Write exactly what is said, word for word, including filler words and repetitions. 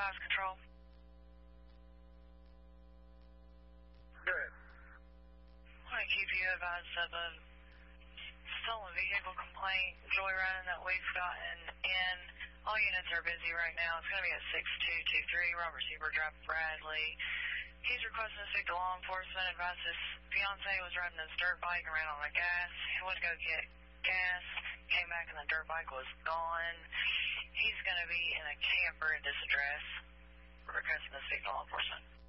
advise control. Good. I want to keep you advised of a stolen vehicle complaint, joyriding that we've gotten in. All units are busy right now. It's going to be at six two two three Robert Seaver Drive, Bradley. He's requesting to speak to law enforcement. Advised his fiance was riding his dirt bike and ran on the gas. He went to go get gas, came back and the dirt bike was gone. He's going to be in a camper at this address. Requesting to speak to law enforcement.